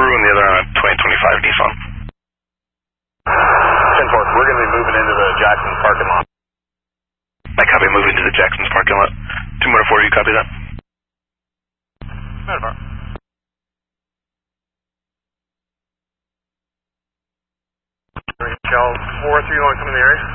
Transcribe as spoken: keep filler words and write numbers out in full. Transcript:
Subaru and the other on a twenty twenty-five Nissan. ten four, we're going to be moving into the Jackson parking lot. I copy, moving to the Jackson's parking lot. two motor four, you copy that? Motor four. Shell four three, you want to come in the area?